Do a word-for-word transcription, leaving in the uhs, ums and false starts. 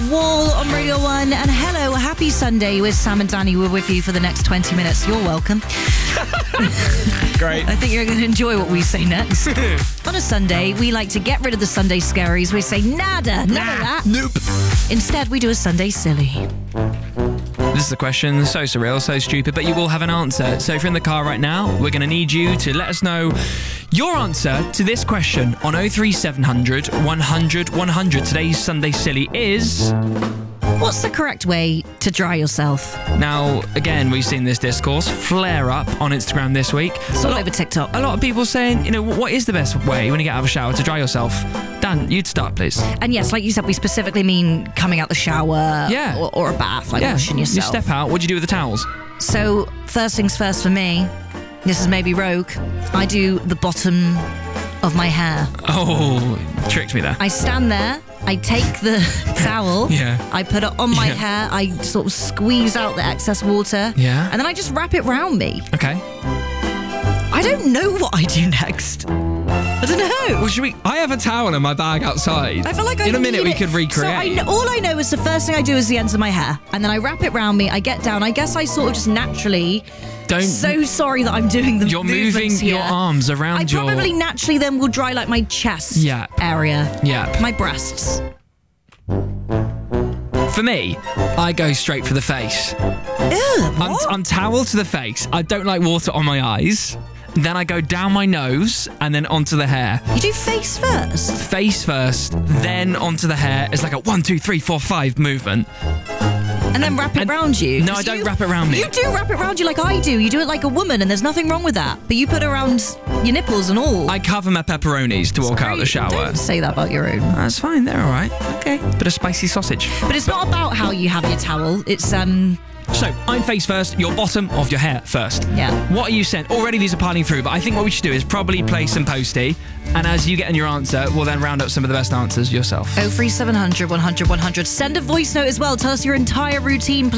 Wall on Radio one. And hello, happy Sunday with Sam and Danny. We're with you for the next twenty minutes. You're welcome. Great. I think you're going to enjoy what we say next. On a Sunday, we like to get rid of the Sunday scaries. We say nada, none Nah, of that. nope. Instead, we do a Sunday silly. This is a question so surreal, so stupid, but you will have an answer. So if you're in the car right now, we're going to need you to let us know your answer to this question on oh three seven hundred, one hundred, one hundred. Today's Sunday Silly is... What's the correct way to dry yourself? Now, again, we've seen this discourse flare up on Instagram this week. It's a all lot, over TikTok. A lot of people saying, you know, what is the best way when you get out of a shower to dry yourself? Dan, you'd start, please. And yes, like you said, we specifically mean coming out the shower Yeah. or, or a bath, like Yeah, washing you yourself. step out, what do you do with the towels? So, first things first for me, this is maybe rogue, I do the bottom of my hair. Oh, tricked me there. I stand there, I take the towel, Yeah. I put it on my Yeah. hair, I sort of squeeze out the excess water, Yeah. and then I just wrap it round me. Okay. I don't know what I do next. I don't know. Well, should we? I have a towel in my bag outside. I feel like I in a minute need we it. could recreate. So I kn- all I know is the first thing I do is the ends of my hair, and then I wrap it round me. I get down. I guess I sort of just naturally. Don't. So sorry that I'm doing the You're moving movements here. your arms around I your. probably naturally then will dry like my chest Yeah. area. Yeah. My breasts. For me, I go straight for the face. Ew, I'm, what? I'm towel to the face. I don't like water on my eyes. Then I go down my nose and then onto the hair. You do face first. Face first, then onto the hair. It's like a one, two, three, four, five movement. And then wrap it and- round you. No, I don't You- wrap it around me. You do wrap it round you like I do. You do it like a woman, and there's nothing wrong with that. But you put it around your nipples and all. I cover my pepperonis to walk out of the shower. Don't say that about your own. That's fine. They're all right. Okay. Bit of spicy sausage. But it's not about how you have your towel. It's um. So, I'm face first, your bottom of your hair first. Yeah. What are you sent? Already these are piling through, but I think what we should do is probably play some postie, and as you get in your answer, we'll then round up some of the best answers yourself. oh three seven hundred, one hundred, one hundred. Send a voice note as well. Tell us your entire routine, please.